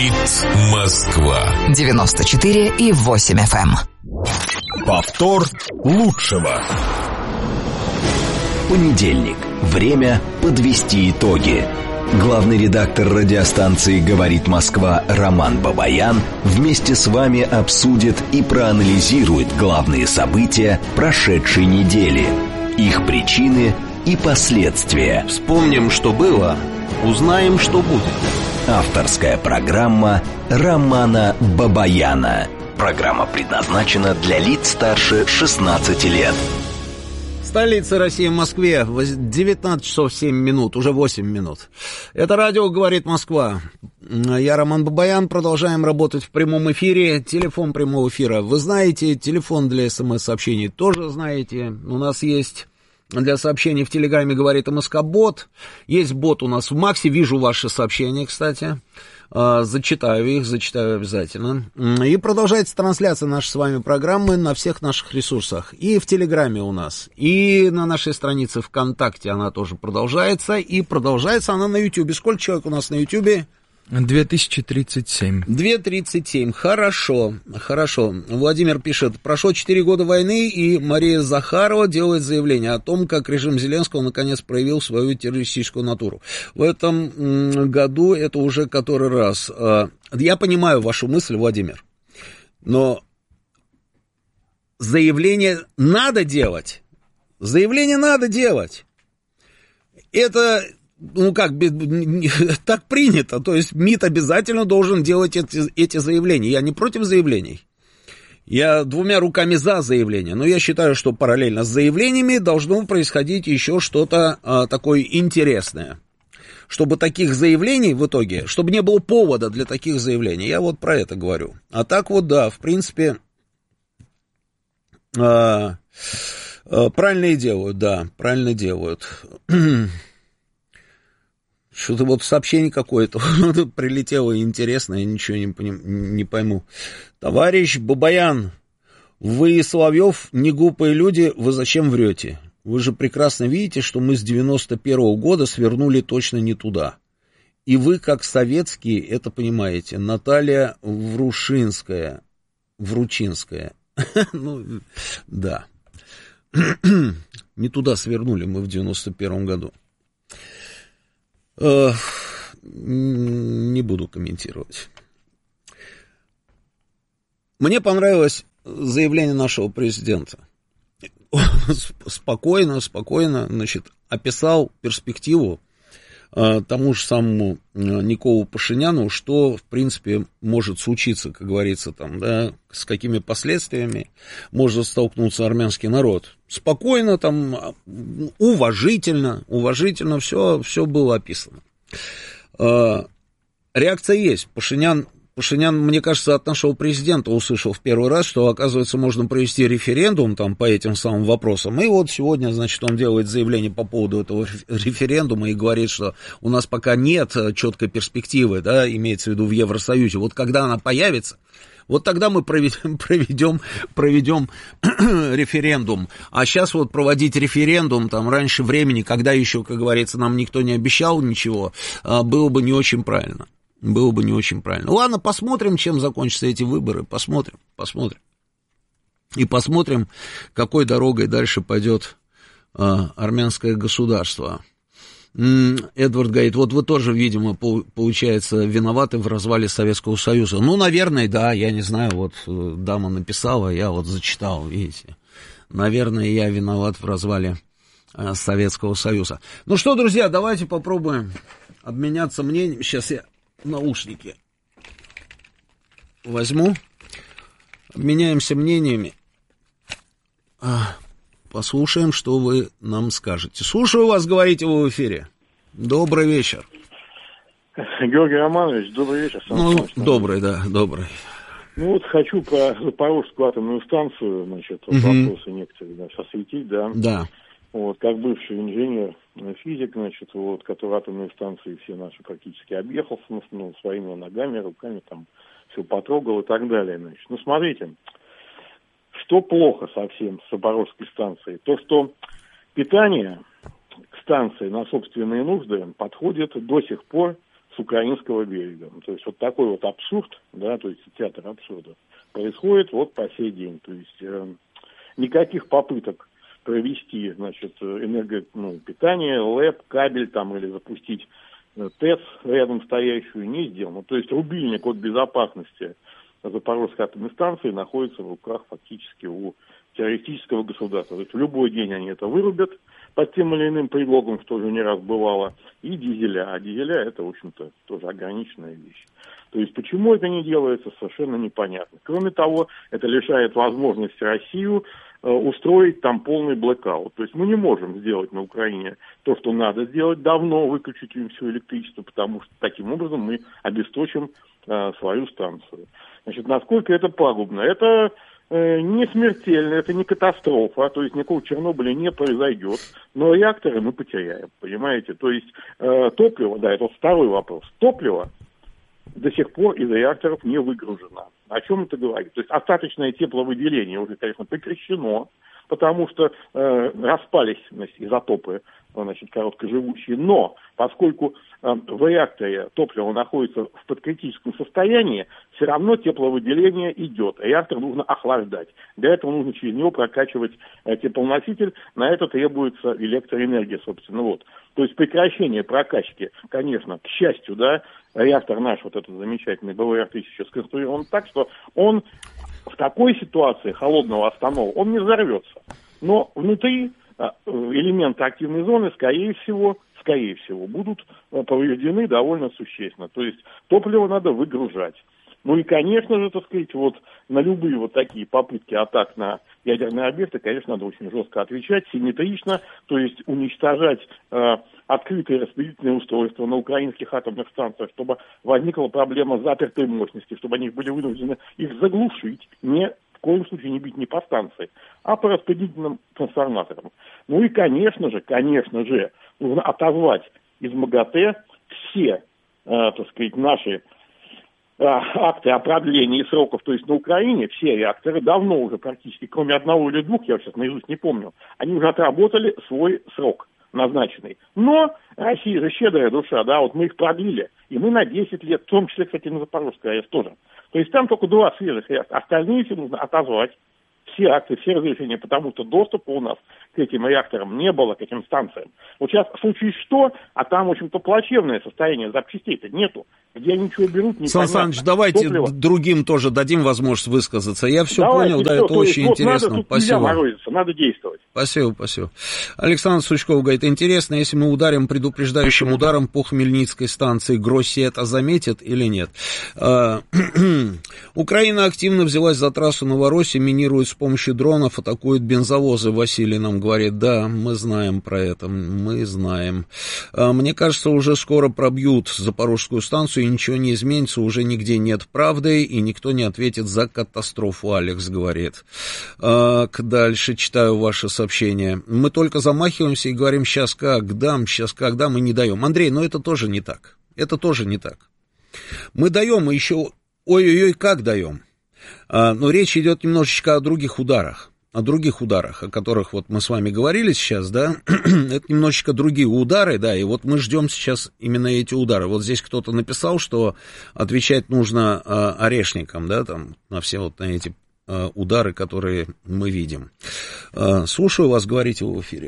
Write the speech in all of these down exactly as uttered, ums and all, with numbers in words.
Говорит Москва. девяносто четыре и восемь эф эм. Повтор лучшего. Понедельник. Время подвести итоги. Главный редактор радиостанции «Говорит Москва» Роман Бабаян вместе с вами обсудит и проанализирует главные события прошедшей недели, их причины и последствия. Вспомним, что было, узнаем, что будет. Авторская программа Романа Бабаяна. Программа предназначена для лиц старше шестнадцати лет. Столица России, в Москве, девятнадцать часов семь минут, уже восемь минут. Это радио «Говорит Москва». Я Роман Бабаян, продолжаем работать в прямом эфире. Телефон прямого эфира вы знаете, телефон для смс-сообщений тоже знаете. У нас есть для сообщений в Телеграме «Говорит МСК-бот». Есть бот у нас в Максе, вижу ваши сообщения, кстати. Зачитаю их, зачитаю обязательно. И продолжается трансляция нашей с вами программы на всех наших ресурсах. И в Телеграме у нас, и на нашей странице ВКонтакте она тоже продолжается. И продолжается она на Ютьюбе. Сколько человек у нас на Ютьюбе? две тысячи тридцать семь. две тысячи тридцать семь. Хорошо, хорошо. Владимир пишет: прошло четыре года войны, и Мария Захарова делает заявление о том, как режим Зеленского наконец проявил свою террористическую натуру. В этом году это уже который раз. Я понимаю вашу мысль, Владимир, но заявление надо делать. Заявление надо делать. Это... Ну как, так принято, то есть МИД обязательно должен делать эти, эти заявления. Я не против заявлений, я двумя руками за заявления, но я считаю, что параллельно с заявлениями должно происходить еще что-то а, такое интересное, чтобы таких заявлений в итоге, чтобы не было повода для таких заявлений, я вот про это говорю. А так вот, да, в принципе, а, а, правильно и делают, да, правильно делают. Что-то вот сообщение какое-то прилетело интересное, я ничего не, поним, не пойму. Товарищ Бабаян, вы, Соловьев, не глупые люди, вы зачем врете? Вы же прекрасно видите, что мы с девяносто первого года свернули точно не туда. И вы, как советские, это понимаете. Наталья Врушинская, Вручинская. Ну, да. Не туда свернули мы в девяносто первом году. Не буду комментировать. Мне понравилось заявление нашего президента. Спокойно, спокойно, значит, описал перспективу тому же самому Николу Пашиняну, что, в принципе, может случиться, как говорится, там, да, с какими последствиями может столкнуться армянский народ. Спокойно, там, уважительно, уважительно все, все было описано. Реакция есть. Пашинян, Пашинян, мне кажется, от нашего президента услышал в первый раз, что, оказывается, можно провести референдум там по этим самым вопросам. И вот сегодня, значит, он делает заявление по поводу этого референдума и говорит, что у нас пока нет четкой перспективы, да, имеется в виду в Евросоюзе. Вот когда она появится, вот тогда мы проведем, проведем, проведем референдум. А сейчас вот проводить референдум там раньше времени, когда еще, как говорится, нам никто не обещал ничего, было бы не очень правильно. Было бы не очень правильно. Ладно, посмотрим, чем закончатся эти выборы. Посмотрим, посмотрим. И посмотрим, какой дорогой дальше пойдет а, армянское государство. М-м, Эдвард говорит, вот вы тоже, видимо, по- получается, виноваты в развале Советского Союза. Ну, наверное, да, я не знаю, вот дама написала, я вот зачитал, видите. Наверное, я виноват в развале а, Советского Союза. Ну что, друзья, давайте попробуем обменяться мнением. Сейчас я наушники возьму, обменяемся мнениями, послушаем, что вы нам скажете. Слушаю вас, говорите вы в эфире. Добрый вечер. Георгий Романович, добрый вечер. Ну, добрый, да, добрый. Ну вот хочу про Запорожскую атомную станцию, значит, вот угу. вопросы некоторые, да, осветить, да. Да. Вот, как бывший инженер, физик, значит, вот, который атомные станции все наши практически объехал, ну, своими ногами, руками, там, все потрогал и так далее, значит. Ну, смотрите, что плохо совсем с Запорожской станцией? То, что питание к станции на собственные нужды подходит до сих пор с украинского берега. То есть вот такой вот абсурд, да, то есть театр абсурда происходит вот по сей день. То есть э, никаких попыток провести, значит, энергопитание, ЛЭП, кабель там или запустить э, ТЭЦ рядом стоящую не сделано. То есть рубильник от безопасности Запорожской атомной станции находится в руках фактически у террористического государства. То есть в любой день они это вырубят под тем или иным предлогом, что уже не раз бывало, и дизеля. А дизеля это, в общем-то, тоже ограниченная вещь. То есть почему это не делается, совершенно непонятно. Кроме того, это лишает возможности Россию э, устроить там полный блэкаут. То есть мы не можем сделать на Украине то, что надо сделать давно, выключить им все электричество, потому что таким образом мы обесточим э, свою станцию. Значит, насколько это пагубно? Это э, не смертельно, это не катастрофа, то есть никакого Чернобыля не произойдет, но реакторы мы потеряем, понимаете? То есть э, топливо, да, это вот второй вопрос, топливо до сих пор из реакторов не выгружено. О чем это говорит? То есть остаточное тепловыделение уже, конечно, прекращено, потому что э, распались, значит, изотопы, значит, короткоживущие, но поскольку э, в реакторе топливо находится в подкритическом состоянии, все равно тепловыделение идет. Реактор нужно охлаждать. Для этого нужно через него прокачивать э, теплоноситель. На это требуется электроэнергия, собственно. Вот. То есть прекращение прокачки, конечно, к счастью, да, реактор наш, вот этот замечательный бэ вэ эр тысяча, сконструирован так, что он в такой ситуации холодного останова, он не взорвется. Но внутри элементы активной зоны, скорее всего, скорее всего, будут повреждены довольно существенно. То есть топливо надо выгружать. Ну и, конечно же, так сказать, вот на любые вот такие попытки атак на ядерные объекты, конечно, надо очень жестко отвечать, симметрично, то есть уничтожать э, открытые распределительные устройства на украинских атомных станциях, чтобы возникла проблема запертой мощности, чтобы они были вынуждены их заглушить, не в коем случае не бить не по станции, а по распределительным трансформаторам. Ну и, конечно же, конечно же, нужно отозвать из МАГАТЭ все, э, так сказать, наши акты о продлении сроков, то есть на Украине все реакторы давно уже практически, кроме одного или двух, я сейчас наизусть не помню, они уже отработали свой срок назначенный. Но Россия же щедрая душа, да, вот мы их продлили, и мы на десять лет, в том числе, кстати, на Запорожской АЭС тоже. То есть там только два свежих реактора, остальные все нужно отозвать. Все акты, все разрешения, потому что доступа у нас к этим реакторам не было, к этим станциям. Вот сейчас в случае что, а там, в общем-то, плачевное состояние, запчастей-то нету. Где они ничего берут, непонятно. Сан Саныч, давайте топливо. Другим тоже дадим возможность высказаться. Я все давайте, понял, да, все, это очень есть, интересно. Вот надо, спасибо. Нельзя морозиться, надо действовать. Спасибо, спасибо. Александр Сучков говорит, интересно, если мы ударим предупреждающим ударом по Хмельницкой станции, Гросси это заметит или нет? Украина активно взялась за трассу Новороссия, минирует с помощью дронов, атакует бензовозы. Василий нам говорит, да, мы знаем про это, мы знаем. Мне кажется, уже скоро пробьют Запорожскую станцию, и ничего не изменится, уже нигде нет правды, и никто не ответит за катастрофу, Алекс говорит. Так, дальше читаю ваше сообщение. Мы только замахиваемся и говорим, сейчас как дам, сейчас как дам, и не даем. Андрей, но это тоже не так. Это тоже не так. Мы даем, и еще, ой-ой-ой, как даем. А, но речь идет немножечко о других ударах. О других ударах, о которых вот мы с вами говорили сейчас, да, это немножечко другие удары, да, и вот мы ждем сейчас именно эти удары. Вот здесь кто-то написал, что отвечать нужно э, орешникам, да, там, на все вот на эти э, удары, которые мы видим. Э, слушаю вас, говорите в эфире.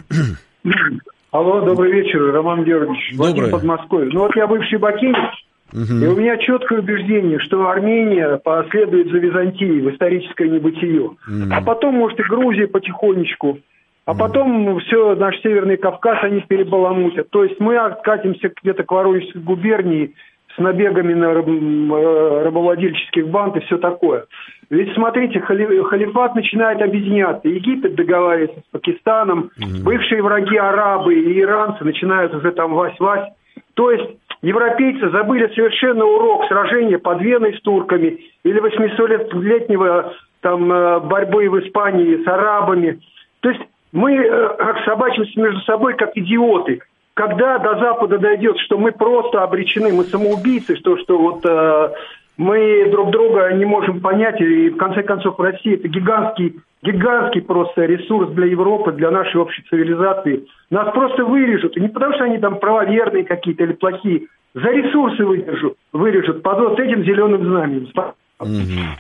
Алло, добрый вечер, Роман Георгиевич, Владимир Подмосковье. Ну вот я бывший бакинец. Угу. И у меня четкое убеждение, что Армения последует за Византией в историческое небытие. Угу. А потом, может, и Грузия потихонечку. А потом угу. все, наш Северный Кавказ они перебаламутят. То есть мы откатимся где-то к Воронежской губернии с набегами на рабовладельческих банд и все такое. Ведь, смотрите, хали, халифат начинает объединяться. Египет договаривается с Пакистаном, угу. бывшие враги арабы и иранцы начинают уже там вась-вась. То есть европейцы забыли совершенно урок сражения под Веной с турками или восьмисотлетнего там борьбы в Испании с арабами. То есть мы собачимся между собой как идиоты. Когда до Запада дойдет, что мы просто обречены, мы самоубийцы, что, что вот э, мы друг друга не можем понять, и в конце концов Россия это гигантский, гигантский просто ресурс для Европы, для нашей общей цивилизации. Нас просто вырежут, и не потому что они там правоверные какие-то или плохие, За ресурсы вырежут, вырежут под вот этим зеленым знаменем. Угу.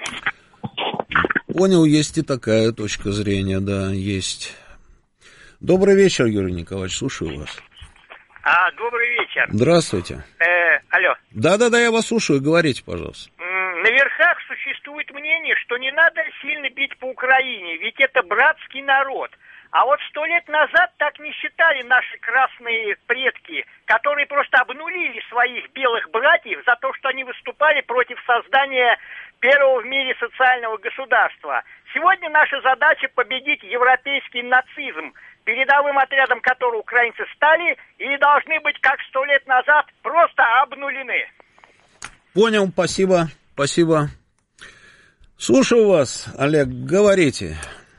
Понял, есть и такая точка зрения, да, есть. Добрый вечер, Юрий Николаевич, слушаю вас. А, добрый вечер. Здравствуйте. Э, алло. Да-да-да, я вас слушаю, говорите, пожалуйста. На верхах существует мнение, что не надо сильно бить по Украине, ведь это братский народ. А вот сто лет назад так не считали наши красные предки, которые просто обнулили своих белых братьев за то, что они выступали против создания первого в мире социального государства. Сегодня наша задача победить европейский нацизм, передовым отрядом которого украинцы стали и должны быть, как сто лет назад, просто обнулены. Понял, спасибо, спасибо. Слушаю вас, Олег, говорите.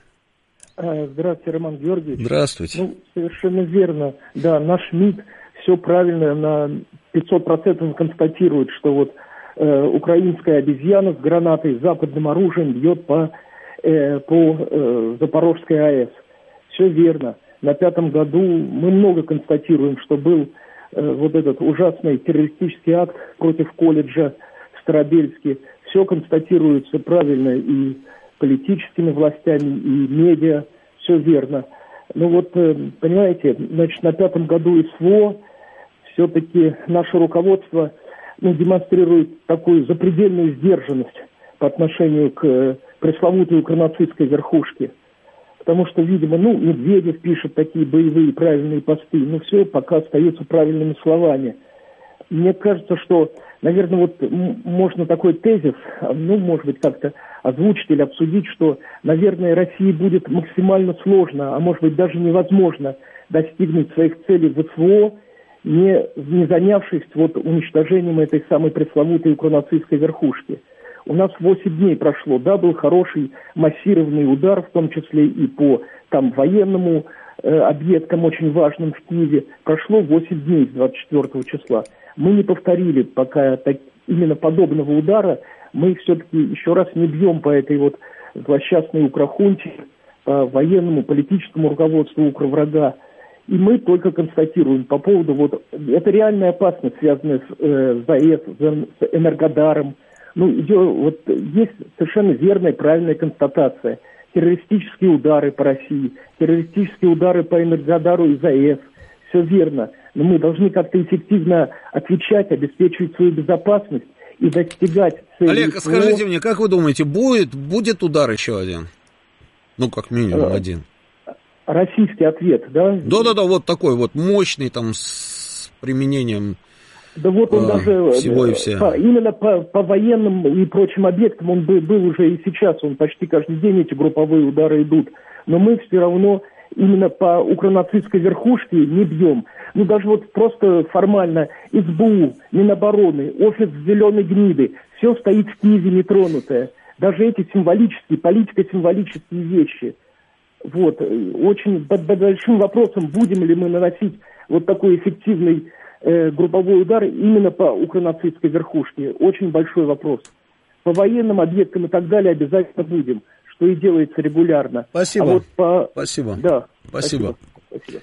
Здравствуйте, Роман Георгиевич. Здравствуйте. Ну, совершенно верно. Да, наш МИД все правильно на пятьсот процентов констатирует, что вот э, украинская обезьяна с гранатой, с западным оружием бьет по, э, по э, Запорожской АЭС. Все верно. На пятом году мы много констатируем, что был э, вот этот ужасный террористический акт против колледжа в Старобельске. Все констатируется правильно и политическими властями, и медиа, все верно. Ну вот, понимаете, значит, на пятом году СВО все-таки наше руководство ну, демонстрирует такую запредельную сдержанность по отношению к пресловутой укронацистской верхушке. Потому что, видимо, ну, Медведев пишет такие боевые правильные посты, но все пока остается правильными словами. Мне кажется, что, наверное, вот можно такой тезис, ну, может быть, как-то озвучить или обсудить, что, наверное, России будет максимально сложно, а может быть даже невозможно достигнуть своих целей в СВО, не, не занявшись вот уничтожением этой самой пресловутой укронацистской верхушки. У нас восемь дней прошло, да, был хороший массированный удар, в том числе и по там военному э, объектам очень важным в Киеве. Прошло восемь дней с двадцать четвёртого числа. Мы не повторили пока так, именно подобного удара. Мы все-таки еще раз не бьем по этой вот злосчастной укрохунте, по военному, политическому руководству укроврага. И мы только констатируем по поводу вот... Это реальная опасность, связанная с, э, с АЭС, с Энергодаром. Ну, идет, вот, есть совершенно верная, правильная констатация. Террористические удары по России, террористические удары по Энергодару из АЭС. Все верно. Но мы должны как-то эффективно отвечать, обеспечивать свою безопасность и достигать цели. Олег, скажите мне, как вы думаете, будет, будет удар еще один? Ну, как минимум а, один. Российский ответ, да? Да-да-да, вот такой вот мощный там с применением да вот он а, даже всего и вся. По, именно по, по военным и прочим объектам он был, был уже и сейчас, он почти каждый день эти групповые удары идут. Но мы все равно именно по укронацистской верхушке не бьем. Ну, даже вот просто формально СБУ, Минобороны, офис зеленой гниды, все стоит в Киеве нетронутое. Даже эти символические, политико-символические вещи. Вот. Очень под большим вопросом, будем ли мы наносить вот такой эффективный э, групповой удар именно по укронацистской верхушке. Очень большой вопрос. По военным объектам и так далее обязательно будем, что и делается регулярно. Спасибо. А вот по... Спасибо. Да. Спасибо. Спасибо. Спасибо.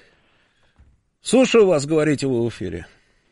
Слушаю вас, говорите вы в эфире.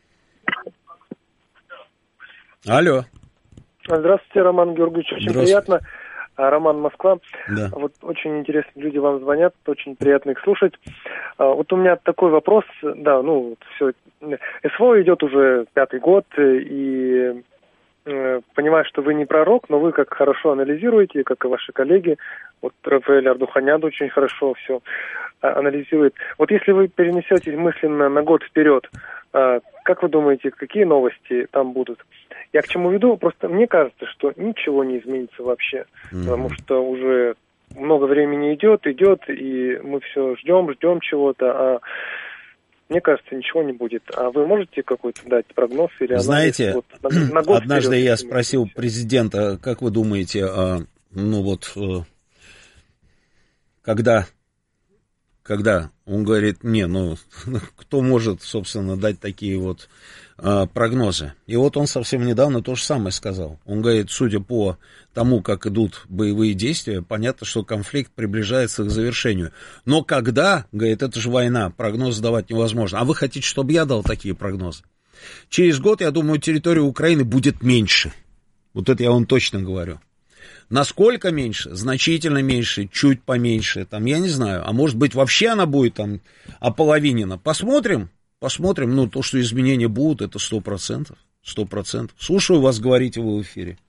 Алло. Здравствуйте, Роман Георгиевич, очень приятно. Роман, Москва. Да. Вот очень интересные люди вам звонят, очень приятно их слушать. Вот у меня такой вопрос, да, ну, все, СВО идет уже пятый год, и понимаю, что вы не пророк, но вы как хорошо анализируете, как и ваши коллеги. Вот Рафаэль Ардуханян очень хорошо все анализирует. Вот если вы перенесетесь мысленно на год вперед, как вы думаете, какие новости там будут? Я к чему веду? Просто мне кажется, что ничего не изменится вообще, mm-hmm. потому что уже много времени идет, идет, и мы все ждем, ждем чего-то, а мне кажется, ничего не будет. А вы можете какой-то дать прогноз или анализ? Знаете, вот, на, на год однажды вперед, я спросил президента, как вы думаете, а, ну вот, когда, когда, он говорит, не, ну, кто может, собственно, дать такие вот а, прогнозы? И вот он совсем недавно то же самое сказал. Он говорит, судя по тому, как идут боевые действия, понятно, что конфликт приближается к завершению. Но когда, говорит, это же война, прогнозы давать невозможно. А вы хотите, чтобы я дал такие прогнозы? Через год, я думаю, территория Украины будет меньше. Вот это я вам точно говорю. Насколько меньше? Значительно меньше, чуть поменьше, там, я не знаю. А может быть, вообще она будет там ополовинена. Посмотрим, посмотрим. Ну, то, что изменения будут, это сто процентов. Сто процентов. Слушаю вас, говорите вы в эфире.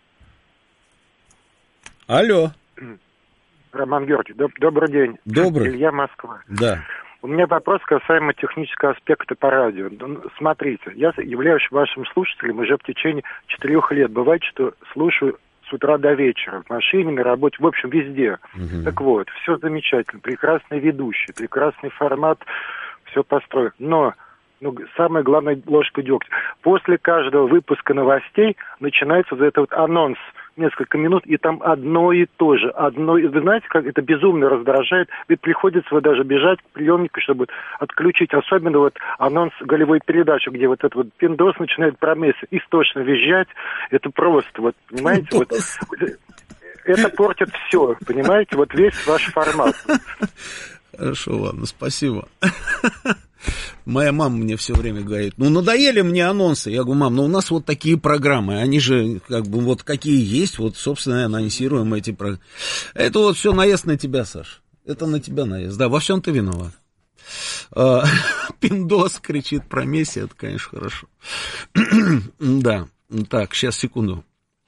Алло. Роман Георгиевич, доб- добрый день. Добрый. Илья, Москва. Да. У меня вопрос касаемо технического аспекта по радио. Смотрите, я являюсь вашим слушателем уже в течение четырех лет. Бывает, что слушаю с утра до вечера, в машине, на работе, в общем, везде. Угу. Так вот, все замечательно, прекрасный ведущий, прекрасный формат, все построено. Но, ну, самое главное, ложка дегтя. После каждого выпуска новостей начинается вот этот вот анонс, несколько минут, и там одно и то же. Одно, вы знаете, как это безумно раздражает. Ведь приходится вот даже бежать к приемнику, чтобы отключить. Особенно вот анонс голевой передачи, где вот этот вот пиндос начинает про Месси истошно визжать. Это просто, вот, понимаете, вот... Это портит все, понимаете, вот весь ваш формат. Хорошо, ладно, спасибо. Моя мама мне все время говорит, ну, надоели мне анонсы. Я говорю, мам, ну, у нас вот такие программы, они же, как бы, вот какие есть, вот, собственно, анонсируем эти программы. Это вот все наезд на тебя, Саш. Это на тебя наезд. Да, во всем ты виноват. А, пиндос кричит про Месси, это, конечно, хорошо. Да, так, сейчас, секунду.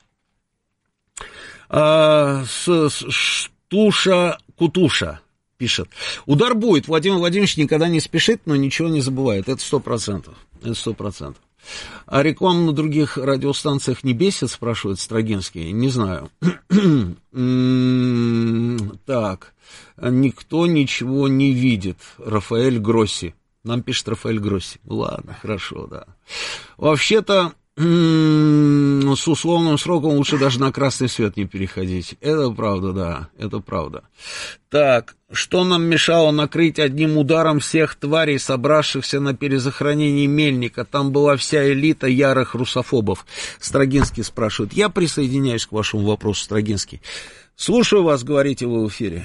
А, с, с, Штуша Кутуша пишет. Удар будет. Владимир Владимирович никогда не спешит, но ничего не забывает. Это сто процентов. Это сто процентов. А рекламу на других радиостанциях не бесит, спрашивает Строгинский? Не знаю. Так. Никто ничего не видит. Рафаэль Гросси. Нам пишет Рафаэль Гросси. Ладно, хорошо, да. Вообще-то, с условным сроком лучше даже на красный свет не переходить. Это правда, да, это правда. Так, что нам мешало накрыть одним ударом всех тварей, собравшихся на перезахоронении Мельника? Там была вся элита ярых русофобов. Строгинский спрашивает. Я присоединяюсь к вашему вопросу, Строгинский. Слушаю вас, говорите вы в эфире.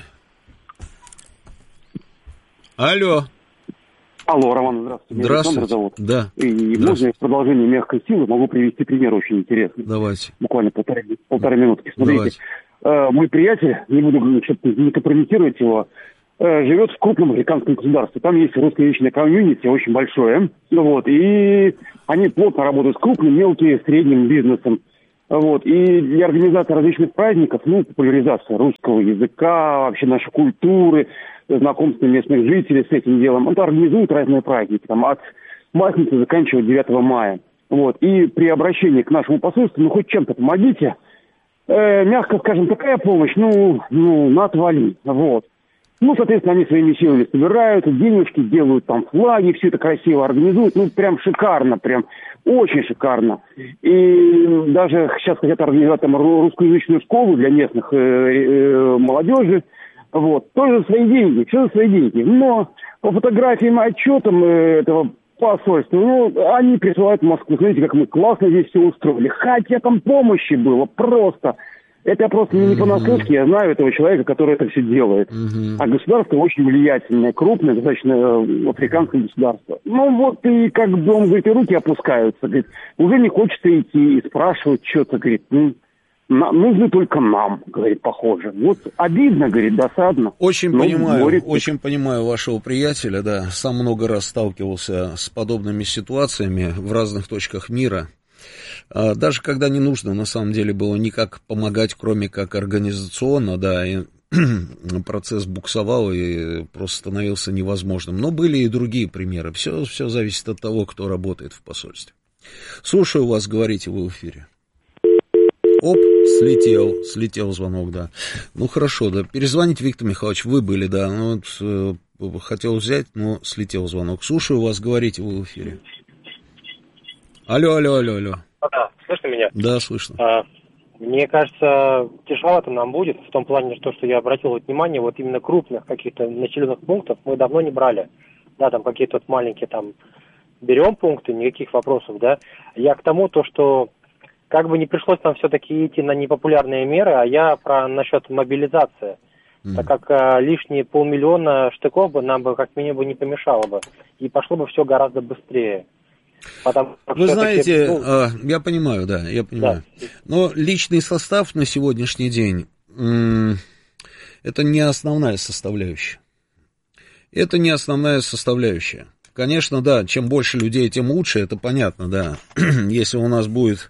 Алло. Алло, Роман, здравствуйте. Меня Здравствуйте. зовут. Да. И можно в продолжении мягкой силы могу привести пример очень интересный. Давайте. Буквально полторы, полторы минутки. Смотрите, Давайте. э, мой приятель, не буду не компрометировать его, э, живет в крупном американском государстве. Там есть русскоязычное комьюнити, очень большое. Вот, и они плотно работают с крупным, мелким, средним бизнесом. Вот, и для организации различных праздников, ну, популяризация русского языка, вообще нашей культуры, знакомство местных жителей с этим делом, он организует разные праздники, там, от Масленицы заканчивая девятого мая. Вот, и при обращении к нашему посольству, ну, хоть чем-то помогите, э, мягко скажем, такая помощь, ну, ну, на отвали, вот. Ну, соответственно, они своими силами собирают, денежки делают, там, флаги, все это красиво организуют, ну, прям шикарно, прям очень шикарно. И даже сейчас хотят организовать там русскоязычную школу для местных э, э, молодежи, вот, тоже за свои деньги, все за свои деньги. Но по фотографиям и отчетам э, этого посольства, ну, они присылают в Москву, смотрите, как мы классно здесь все устроили. Хотя там помощи было просто. Это я просто не понаслышке, я знаю этого человека, который это все делает. Mm-hmm. А государство очень влиятельное, крупное, достаточно э, африканское государство. Ну вот и как бы он говорит, и руки опускаются. Говорит, уже не хочется идти и спрашивать что-то, говорит, ну, на, нужно только нам, говорит, похоже. Вот обидно, говорит, досадно. Очень но понимаю, борется. Очень понимаю вашего приятеля, да, сам много раз сталкивался с подобными ситуациями в разных точках мира. Даже когда не нужно, на самом деле, было никак помогать, кроме как организационно, да, и процесс буксовал и просто становился невозможным. Но были и другие примеры. Все, все зависит от того, кто работает в посольстве. Слушаю вас, говорите вы в эфире. Оп, слетел, слетел звонок, да. Ну, хорошо, да, перезвоните, Виктор Михайлович, вы были, да, ну, вот, хотел взять, но слетел звонок. Слушаю вас, говорите вы в эфире. Алло, алло, алло, алло. Да, слышно меня? Да, слышно. А, мне кажется, тяжеловато нам будет, в том плане, что, что я обратил внимание, вот именно крупных каких-то населенных пунктов мы давно не брали. Да, там какие-то вот маленькие там берем пункты, никаких вопросов, да. Я к тому, то, что как бы не пришлось нам все-таки идти на непопулярные меры, а я про насчет мобилизации. Mm. Так как а, лишние полмиллиона штыков бы нам бы как минимум не помешало бы. И пошло бы все гораздо быстрее. Потому, Вы знаете, ну... я понимаю, да, я понимаю. Да. Но личный состав на сегодняшний день это не основная составляющая. Это не основная составляющая. Конечно, да, чем больше людей, тем лучше, это понятно, да. Если у нас будет,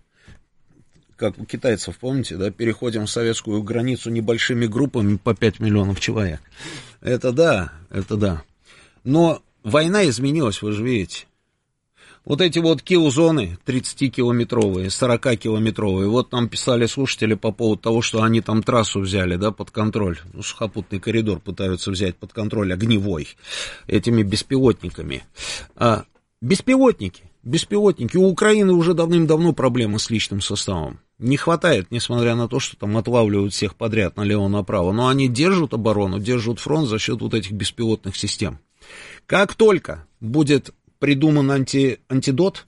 как у китайцев, помните, да, переходим в советскую границу небольшими группами по пять миллионов человек. Это да, это да. Но война изменилась, вы же видите. Вот эти вот килл-зоны тридцатикилометровые, сорокакилометровые, вот нам писали слушатели по поводу того, что они там трассу взяли, да, под контроль, ну, сухопутный коридор пытаются взять под контроль огневой этими беспилотниками. А, беспилотники, беспилотники, у Украины уже давным-давно проблемы с личным составом. Не хватает, несмотря на то, что там отлавливают всех подряд налево-направо, но они держат оборону, держат фронт за счет вот этих беспилотных систем. Как только будет придуман анти, антидот,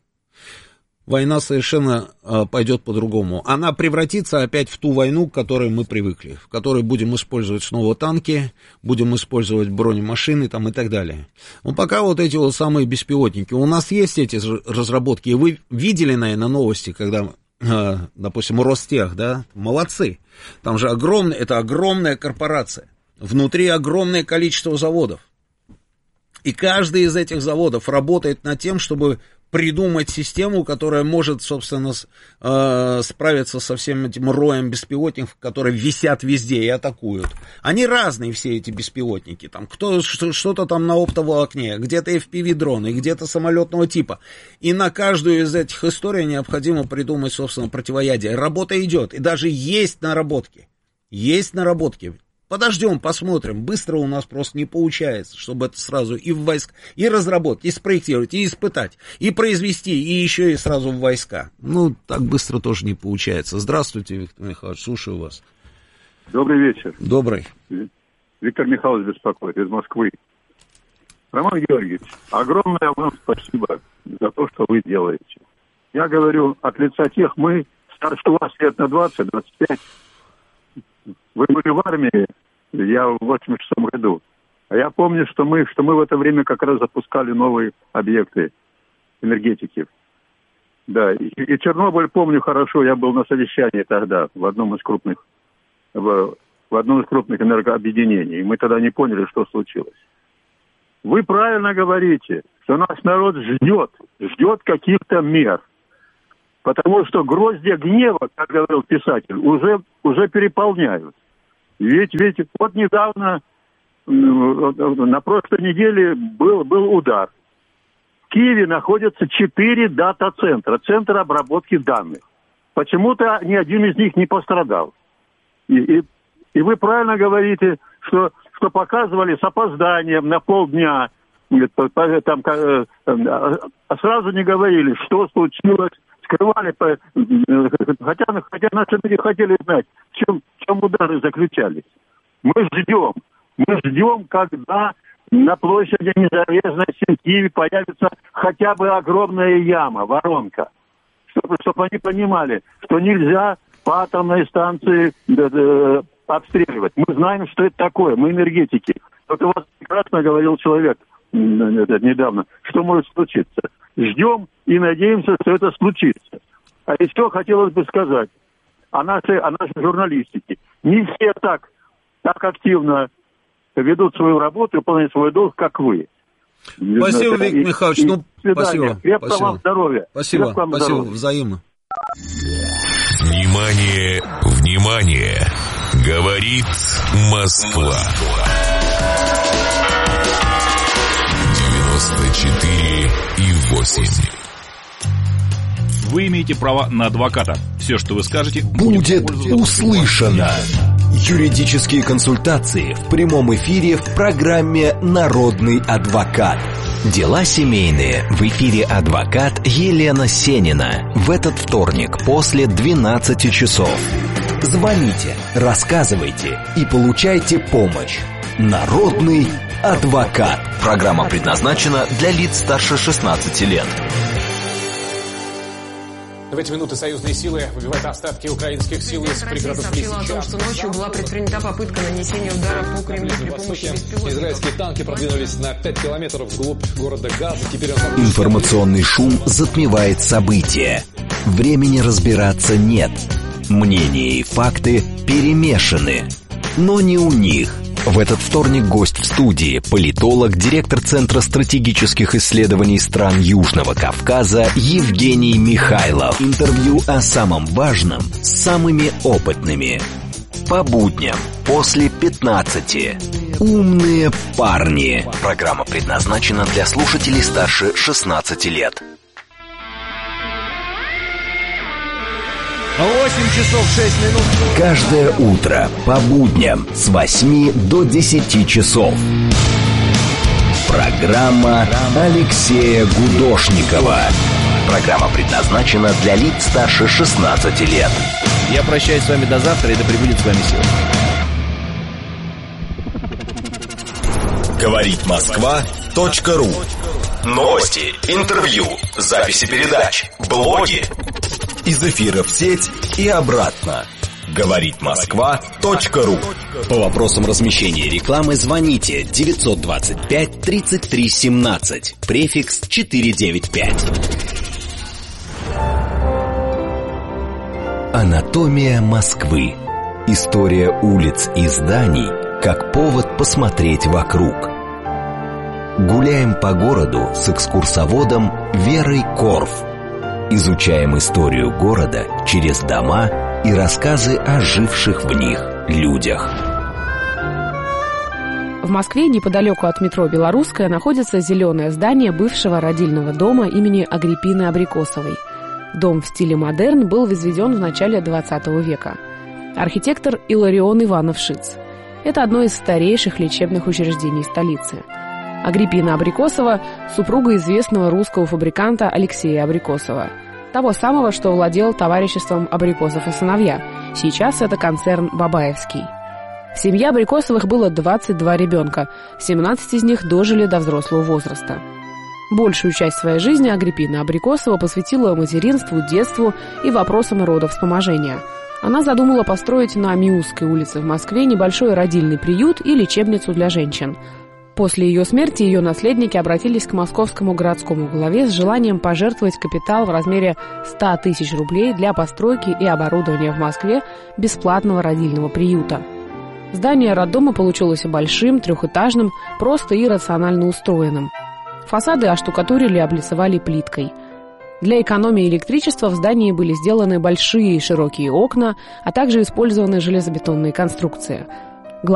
война совершенно э, пойдет по-другому. Она превратится опять в ту войну, к которой мы привыкли, в которой будем использовать снова танки, будем использовать бронемашины там, и так далее. Но пока вот эти вот самые беспилотники. У нас есть эти разработки, и вы видели, наверное, новости, когда, э, допустим, Ростех, да, молодцы. Там же огромная, это огромная корпорация, внутри огромное количество заводов. И каждый из этих заводов работает над тем, чтобы придумать систему, которая может, собственно, э, справиться со всем этим роем беспилотников, которые висят везде и атакуют. Они разные, все эти беспилотники. Там, кто, что-то там на оптоволокне, где-то эф пи ви-дроны, где-то самолетного типа. И на каждую из этих историй необходимо придумать, собственно, противоядие. Работа идет, и даже есть наработки. Есть наработки. Подождем, посмотрим. Быстро у нас просто не получается, чтобы это сразу и в войска, и разработать, и спроектировать, и испытать, и произвести, и еще и сразу в войска. Ну, так быстро тоже не получается. Здравствуйте, Виктор Михайлович, слушаю вас. Добрый вечер. Добрый. Виктор Михайлович беспокоит из Москвы. Роман Георгиевич, огромное вам спасибо за то, что вы делаете. Я говорю от лица тех, мы старше вас лет на двадцать - двадцать пять. Вы были в армии, я в восемьдесят шестом году. А я помню, что мы, что мы в это время как раз запускали новые объекты энергетики. Да, и, и Чернобыль помню хорошо, я был на совещании тогда в одном из крупных, в, в одном из крупных энергообъединений. И мы тогда не поняли, что случилось. Вы правильно говорите, что наш народ ждет, ждет каких-то мер. Потому что гроздья гнева, как говорил писатель, уже, уже переполняют. Ведь, ведь вот недавно, на прошлой неделе был, был удар. В Киеве находятся четыре дата-центра, центра обработки данных. Почему-то ни один из них не пострадал. И, и, и вы правильно говорите, что, что показывали с опозданием на полдня, там, а сразу не говорили, что случилось, скрывали, хотя, хотя наши люди хотели знать, в чем, в чем удары заключались. Мы ждем, мы ждем, когда на площади Незалежности в Киеве появится хотя бы огромная яма, воронка, чтобы, чтобы они понимали, что нельзя по атомной станции да, да, обстреливать. Мы знаем, что это такое, мы энергетики. Вот у вас прекрасно говорил человек недавно, что может случиться. Ждем и надеемся, что это случится. А еще хотелось бы сказать о нашей, о нашей журналистике. Не все так, так активно ведут свою работу и выполняют свой долг, как вы. Спасибо, Виктор Михайлович. Ну, спасибо. Крепкого спасибо. вам здоровья. Спасибо, вам спасибо. Здоровья. Взаимно. Внимание, внимание. Говорит Москва. девяносто четыре и восемь. Вы имеете право на адвоката. Все, что вы скажете, будет услышано. Юридические консультации в прямом эфире в программе «Народный адвокат». Дела семейные. В эфире адвокат Елена Сенина. В этот вторник после двенадцати часов. Звоните, рассказывайте и получайте помощь. Народный адвокат. Программа предназначена для лиц старше шестнадцати лет. В эти минуты союзные силы выбивают остатки украинских сил из пригородов сообщила о том, что ночью была предпринята попытка нанесения удара по Кремлю при помощи беспилотников. Израильские танки продвинулись на пять километров вглубь города Газа. Теперь он... Информационный шум затмевает события. Времени разбираться нет. Мнения и факты перемешаны. Но не у них. В этот вторник гость в студии – политолог, директор Центра стратегических исследований стран Южного Кавказа Евгений Михайлов. Интервью о самом важном с самыми опытными. По будням после пятнадцати. Умные парни. Программа предназначена для слушателей старше шестнадцати лет. восемь часов шесть минут. Каждое утро по будням с восьми до десяти часов. Программа Алексея Гудошникова. Программа предназначена для лиц старше шестнадцати лет. Я прощаюсь с вами до завтра, и да пребудет с вами сила. Говорит Москва точка ру. Новости, интервью, записи передач, блоги. Из эфира в сеть и обратно. Говорит Москва точка ру. По вопросам размещения рекламы звоните девятьсот двадцать пять тридцать три семнадцать. Префикс четыреста девяносто пять. Анатомия Москвы. История улиц и зданий как повод посмотреть вокруг. Гуляем по городу с экскурсоводом Верой Корф. Изучаем историю города через дома и рассказы о живших в них людях. В Москве, неподалеку от метро «Белорусская», находится зеленое здание бывшего родильного дома имени Агриппины Абрикосовой. Дом в стиле модерн был возведен в начале двадцатого века. Архитектор Иларион Иванов-Шиц. Это одно из старейших лечебных учреждений столицы. Агриппина Абрикосова – супруга известного русского фабриканта Алексея Абрикосова. Того самого, что владел товариществом Абрикосов и сыновья. Сейчас это концерн Бабаевский. В семье Абрикосовых было двадцать два ребенка, семнадцать из них дожили до взрослого возраста. Большую часть своей жизни Агриппина Абрикосова посвятила материнству, детству и вопросам родовспоможения. Она задумала построить на Миусской улице в Москве небольшой родильный приют и лечебницу для женщин. После ее смерти ее наследники обратились к московскому городскому главе с желанием пожертвовать капитал в размере ста тысяч рублей для постройки и оборудования в Москве бесплатного родильного приюта. Здание роддома получилось большим, трехэтажным, просто и рационально устроенным. Фасады оштукатурили и облицевали плиткой. Для экономии электричества в здании были сделаны большие и широкие окна, а также использованы железобетонные конструкции –